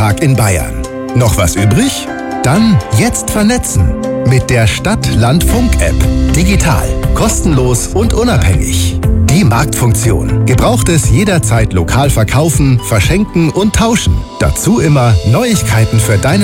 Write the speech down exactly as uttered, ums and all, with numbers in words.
Tag in Bayern. Noch was übrig? Dann jetzt vernetzen mit der Stadt-Land-Funk-App. Digital, kostenlos und unabhängig. Die Marktfunktion. Gebrauchtes jederzeit lokal verkaufen, verschenken und tauschen. Dazu immer Neuigkeiten für deinen